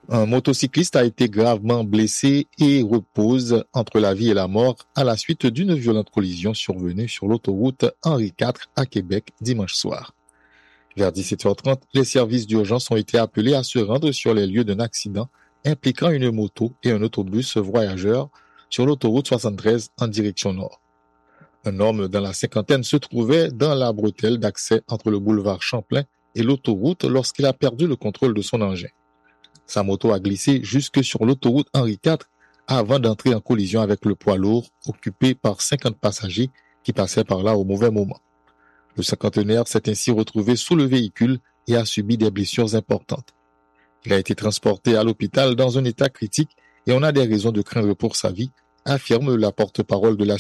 Un motocycliste a été gravement blessé et repose entre la vie et la mort à la suite d'une violente collision survenue sur l'autoroute Henri IV à Québec dimanche soir. Vers 17h30, les services d'urgence ont été appelés à se rendre sur les lieux d'un accident impliquant une moto et un autobus voyageurs sur l'autoroute 73 en direction nord. Un homme dans la cinquantaine se trouvait dans la bretelle d'accès entre le boulevard Champlain et l'autoroute lorsqu'il a perdu le contrôle de son engin. Sa moto a glissé jusque sur l'autoroute Henri IV avant d'entrer en collision avec le poids lourd occupé par 50 passagers qui passaient par là au mauvais moment. Le cinquantenaire s'est ainsi retrouvé sous le véhicule et a subi des blessures importantes. Il a été transporté à l'hôpital dans un état critique et on a des raisons de craindre pour sa vie, affirme la porte-parole de la